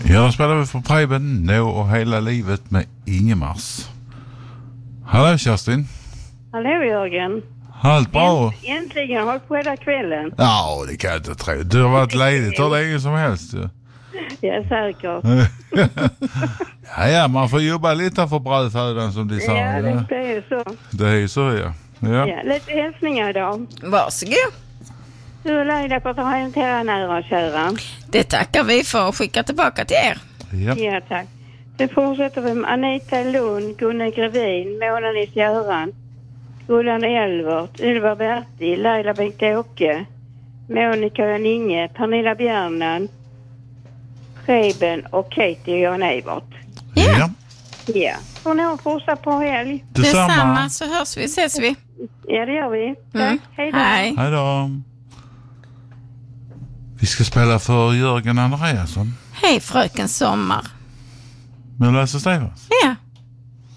Ja, då spelar vi för Preben Nå och hela livet med Ingemars. Hallå Kerstin. Hallå Jörgen. Allt bra? Äntligen har hållit på hela kvällen. Ja, det kan jag inte tro. Du har varit ledig hur länge som helst. Ja, Ja, säkert. ja, man får jobba lite för brödfödan som de sa. Ja, det är ju så. Det är ju så, ja. Ja, lite hälsningar idag. Varsågod. Du är Laila på att ha hem till er nära och kära. Det tackar vi för och skickar tillbaka till er. Ja. Ja, tack. Sen fortsätter vi med Anita Lund, Gunnar Grevin, Mona Nils-Göran, Gullan Elvert, Ylva Bertil, Laila Bengt-Åke, Monica Jan-Inge, Pernilla Bjärnan, Preben och Katie och Jan Evert. Ja. Ja, får ni fortsätta på helg. Detsamma, så hörs vi, ses vi. Ja, det gör vi. Tack, hej då. Hej. Hej då. Vi ska spela för Jörgen Andreasson. Hej fröken Sommar. Med Lasse Stefans. Ja.